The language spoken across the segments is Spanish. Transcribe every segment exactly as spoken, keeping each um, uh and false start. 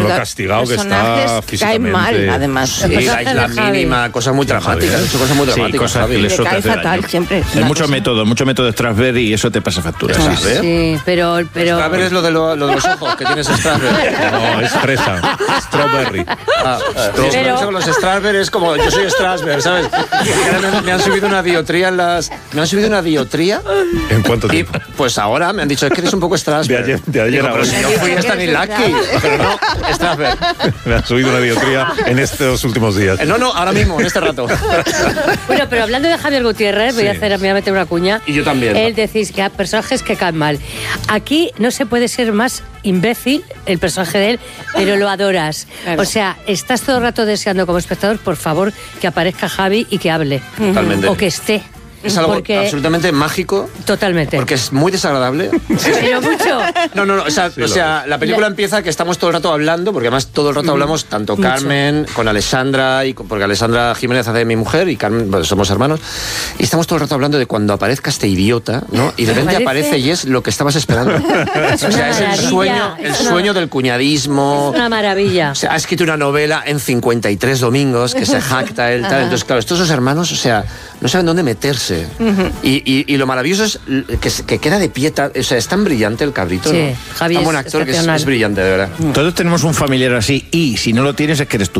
lo castigado que está físicamente. Cae mal, además. Sí, la isla mínima, cosas muy dramáticas. Son cosas muy dramáticas. Sí, cosas que les cae fatal daño. siempre. Hay muchos métodos, muchos métodos de Strasberg y eso te pasa factura. Sí, ¿sabes? Sí, pero... pero... Strasberg es lo de, lo, lo de los ojos, que tienes Strasberg. No, es fresa. Strawberry. Ah, Pero- pero... Los Strasberg es como, yo soy Strasberg, ¿sabes? Me, me han subido una diotría en las... Me han subido una diotría ¿En cuánto y tiempo? pues ahora me han dicho, es que eres un poco Strasberg. De ayer- de ayer Digo, a pero hoy. si no fui esta ni Lucky. Pero no, Strasberg. Me ha subido una diotría en estos últimos días. Eh, No, no, ahora mismo, en este rato. Bueno, pero hablando de Javier Gutiérrez, voy a Sí. hacer, me voy a meter una cuña. Y yo también. Él decís que hay personajes que caen mal. Aquí no se puede ser más imbécil el personaje de él, pero lo adoras. Claro. O sea, estás todo el rato deseando como espectador, por favor, que aparezca Javi y que hable. Totalmente. O que esté. Es algo Porque- absolutamente mágico. Totalmente. Porque es muy desagradable. Pero mucho. No, no, no, o sea, o sea, la película empieza que estamos todo el rato hablando, porque además todo el rato hablamos, tanto Carmen, con Alessandra, y con- porque Alessandra Jiménez hace de mi mujer, y Carmen, bueno, somos hermanos, y estamos todo el rato hablando de cuando aparezca este idiota, ¿no? Y de repente Aparece- aparece y es lo que estabas esperando. Es O una sea, es el maravilla, sueño, el es una- sueño del cuñadismo. Es una maravilla. O sea, ha escrito una novela en cincuenta y tres domingos que se jacta él, tal. Entonces, claro, estos dos hermanos, o sea, no saben dónde meterse. y, y, y lo maravilloso es que, se- que queda de pie, ta- o sea, es tan brillante el cabrito, Sí, ¿no? Javi tan es buen actor que es, excepcional. es brillante, de verdad. Todos tenemos un familiar así y si no lo tienes es que eres tú.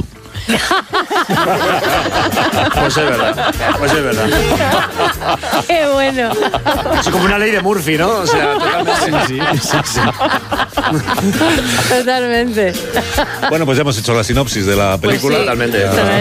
Pues es verdad, pues es verdad. Qué bueno. Es como una ley de Murphy, ¿no? O sea, totalmente. Totalmente. Bueno, pues ya hemos hecho la sinopsis de la película. sí. Totalmente.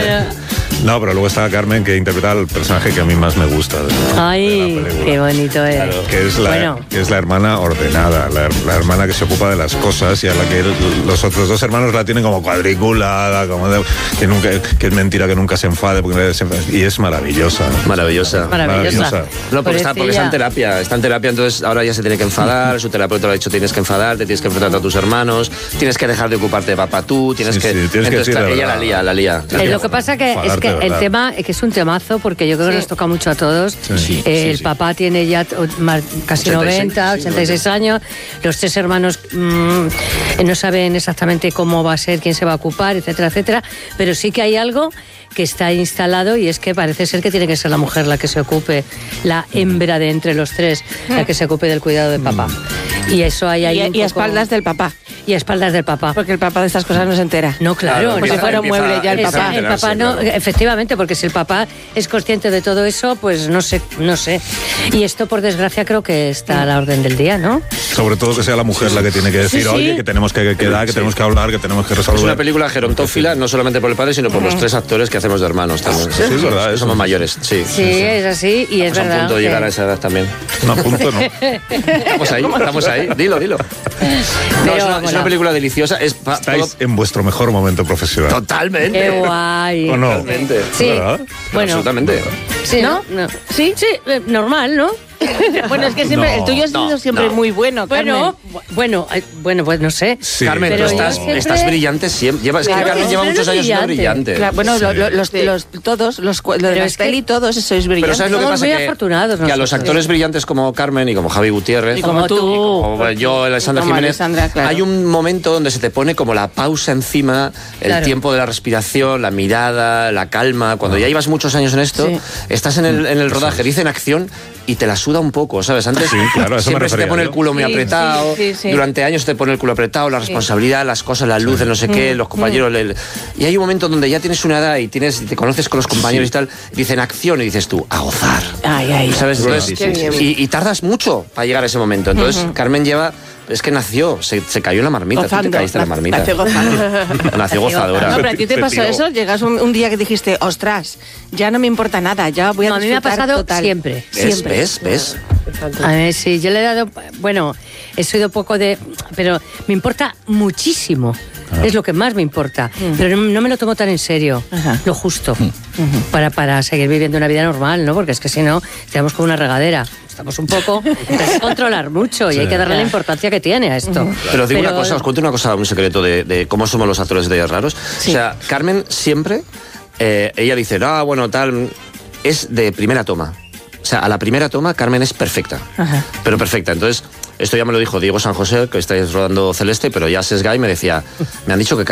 No, pero luego está Carmen, que interpreta al personaje que a mí más me gusta. de- de Ay, la película. qué bonito es. Que es, la, Bueno. que es la hermana ordenada, la, la hermana que se ocupa de las cosas y a la que el- los otros dos hermanos la tienen como cuadriculada, como de- que, nunca, que es mentira que nunca se enfade, porque se enfade, y es maravillosa. Maravillosa. Maravillosa. No, porque está, porque está en Pobrecilla. terapia, está en terapia, entonces ahora ya se tiene que enfadar, su terapeuta le ha dicho tienes que enfadarte, tienes que enfrentarte a tus hermanos, tienes que dejar de ocuparte de papá tú, tienes Sí, que... sí, tienes que entonces, decir claro, de ella verdad. la lía, la lía. Eh, lo que pasa que es Enfadarte que de el verdad. tema es que es un temazo porque yo creo que nos toca mucho a todos. Sí, Eh, sí, el sí. papá tiene ya o- más- casi ochenta y seis, noventa, sí, ochenta y seis años. Los tres hermanos mm, eh, no saben exactamente cómo va a ser, quién se va a ocupar, etcétera, etcétera. Pero sí que hay algo que está instalado y es que parece ser que tiene que ser la mujer la que se ocupe, la hembra de entre los tres, la que se ocupe del cuidado de papá. Y eso hay ahí Y, un y a poco- espaldas del papá. y a espaldas del papá. Porque el papá de estas cosas no se entera. No, claro. Claro, no. Como si fuera un mueble ya el empieza- papá. El enterarse, papá no, claro. efectivamente, porque si el papá es consciente de todo eso, pues no sé, no sé. Y esto, por desgracia, creo que está a la orden del día, ¿no? Sobre todo que sea la mujer la que tiene que decir, Sí, sí. oye, que tenemos que quedar, que tenemos que hablar, que tenemos que resolver. Es una película gerontófila, no solamente por el padre, sino por los tres actores que hacemos de hermanos también. Sí, es verdad, eso. Somos mayores, sí. Sí, es así y es Estamos a verdad. punto de que- llegar a esa edad también. No, a punto no. Estamos ahí, estamos ahí. Dilo, dilo. No, Pero, es, una, es bueno. una película deliciosa. Es pa- todo- Estáis en vuestro mejor momento profesional. Totalmente. Qué guay. ¿O no? Totalmente. Sí, ¿Verdad? bueno, Absolutamente. sí, ¿no? No. Sí, sí, eh, normal, ¿no? Bueno, es que siempre, No, el tuyo ha sido no, siempre no. muy bueno, Bueno, Carmen. bueno, eh, bueno, pues no sé. Sí, Carmen, pero tú yo estás, siempre- estás brillante siempre. Lleva, es que Claro, Carmen lleva siempre muchos años siendo brillante. brillante. Claro, bueno, Sí. lo- lo- los, los- todos, los, cu- lo de Pero la es que- peli, todos sois brillantes. Pero ¿sabes lo que Somos pasa? muy Que, afortunados que a los nosotros. actores brillantes como Carmen y como Javi Gutiérrez, Y como tú. como yo, Alessandra Como Jiménez, Alessandra, claro. hay un momento donde se te pone como la pausa encima, el Claro. tiempo de la respiración, la mirada, la calma. Cuando ya llevas muchos años en esto, Sí. estás en el, en el rodaje, dicen acción y te la suda un poco, ¿sabes? Antes Sí, claro, a eso me siempre se te refería pone yo. el culo muy Sí, apretado, sí, sí, sí. durante años te pone el culo apretado, la responsabilidad, las cosas, las luces, no sé qué, los compañeros. el- y hay un momento donde ya tienes una edad y tienes, te conoces con los compañeros y tal, dicen acción y dices tú, a gozar. Ay, ay. ¿Sabes? Entonces, Sí, sí, sí, sí. Y, y tardas mucho para llegar a ese momento. Entonces, Carmen lleva. Es que nació, se, se cayó en la marmita. Tú te Gozando. caíste en la marmita. Nació gozando. Nació gozadora. No, pero a ti te Se pasó tiró. eso, llegas un, un día que dijiste, ostras, ya no me importa nada, ya voy a No, a mí me ha disfrutar pasado total. siempre. ¿Ves? Siempre. ¿Ves? ¿Ves? A ver, sí, yo le he dado, bueno, he sido poco de, pero me importa muchísimo. Es lo que más me importa. Pero no, no me lo tomo tan en serio. Ajá. Lo justo. para, para seguir viviendo una vida normal, ¿no? Porque es que si no, estamos como una regadera. Estamos un poco... Hay que controlar mucho y hay que darle la importancia que tiene a esto. Pero os digo Pero- una cosa, os cuento una cosa, un secreto de, de cómo somos los actores de raros. Sí. O sea, Carmen siempre, eh, ella dice, ah, bueno, tal, es de primera toma. O sea, a la primera toma Carmen es perfecta. Ajá. Pero perfecta. Entonces, esto ya me lo dijo Diego San José, que estáis rodando Celeste, pero ya Sesgay me decía, me han dicho que